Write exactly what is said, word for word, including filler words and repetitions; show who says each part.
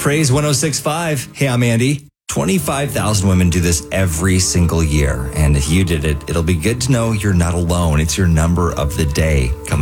Speaker 1: Praise one oh six point five. Hey, I'm Andy. twenty-five thousand women do this every single year. And if you did it, it'll be good to know you're not alone. It's your number of the day coming